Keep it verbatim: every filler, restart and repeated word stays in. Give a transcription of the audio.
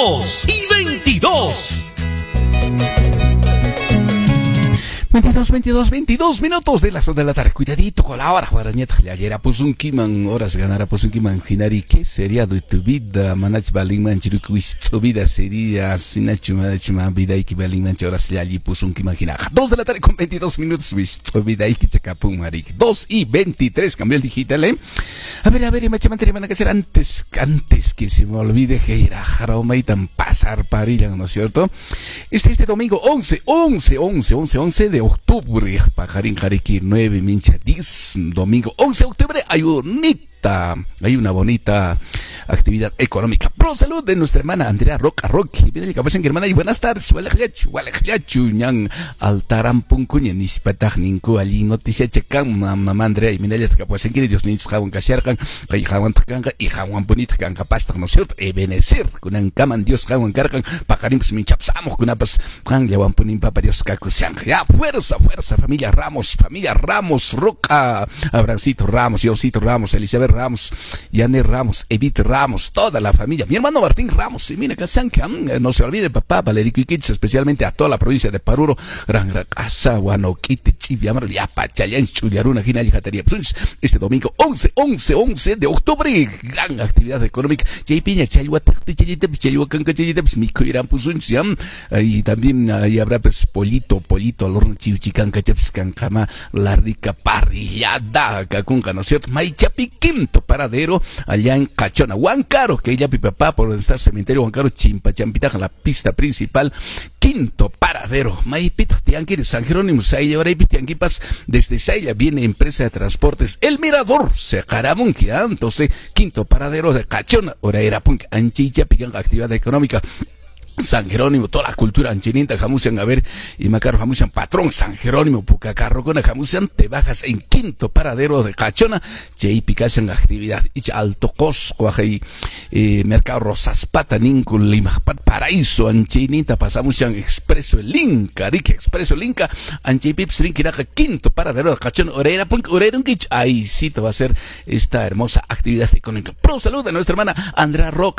dos y veintidós. veintidós, veintidós, veintidós minutos de las dos de la tarde. Cuidadito con la hora, guarañeta. Ayer pues un kiman, horas ganara pues un kiman. Hinari, ¿qué sería de tu vida? Manach balingman, chirukuis, tu vida sería sinachuma, chuma, vida y que balingman, horas ya allí pues un kiman. Dos de la tarde con veintidós minutos, tu vida y que chacapum, marik. Dos y veintitrés, cambió el digital, eh. A ver, a ver, y me chaman, van a hacer antes, antes que se me olvide que ir a Jaroma y tan pasar parilla, ¿no es cierto? Este, este domingo once, once, once, once, once de octubre, Pajarín Jariquí nueve, Mincha diez, domingo once de octubre, hay bonita, hay una bonita actividad económica. Pro salud de nuestra hermana Andrea Roca Rocky. Viene el cabeza en hermana y buenas tardes. Walejlechu, walejlechu, ñan altaran puncuña, nispatag ninku allí noticia checan, mamá Andrea y minella capuas en que Dios ni jawan kasharkan, kay jawan takanga y jawan bonita kan capasta, ¿no es cierto? Ebenecer, kunan kaman Dios jawan karkan, Pajarín pues minchapsamos, kunapas, kan yawan punin papa Dios kakusian. Ya, fuerza, fuerza, familia Ramos, familia Ramos, Roca, Abrancito Ramos, Diosito Ramos, Elizabeth Ramos, Yane Ramos, Evite Ramos, toda la familia, mi hermano Martín Ramos, y mira que no se olvide papá, Valerico Iquitos, especialmente a toda la provincia de Paruro, Rangracasa, Guanoquite, Chiviamaro, Yapachayan, Chuyaruna, Ginal y Jatería. Este domingo once, once, once de octubre, gran actividad económica, Chay Piña, Chayhuatacte, Chayitepes, Chayhuacanca, Chayitepes, Mico Irán Pusunziam, y también ahí habrá pues pollito, pollito al horno, Chiuchicanca, Chapscancama, la rica parrillada, Cacunca, ¿no es cierto? Maichapi, quinto paradero, allá en Cachona, Huancaro, que ella papá por donde está el cementerio Huancaro, Chimpa, Champitaja, la pista principal, quinto paradero, Maipita, Tianquir, San Jerónimo, Saya, Tianquipas, desde Saya viene empresa de transportes, El Mirador, Secaramunqui, entonces, quinto paradero de Cachona, Oraera Punk, Anchicha, Pican, actividad económica, San Jerónimo, toda la cultura anchininta, jamusian, a ver, y macaro jamusian, patrón San Jerónimo, pucacarro con jamusian, te bajas en quinto paradero de Cachona, chay picasan actividad, y alto cosco, ahí, eh, mercado Rosaspata, Nincul, Limajpat, Paraíso, anchininta, pasamos en expreso el Inca, Rica, expreso el Inca, anchipips, rinkiraja, quinto paradero de Cachona, Oreira, Punk, Oreira, ahí sí te va a ser esta hermosa actividad económica. Pro salud de nuestra hermana Andrea Roca